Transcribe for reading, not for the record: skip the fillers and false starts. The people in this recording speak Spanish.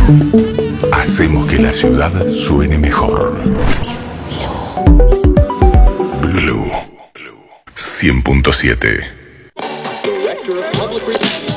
Hacemos que la ciudad suene mejor. Blue 100.7.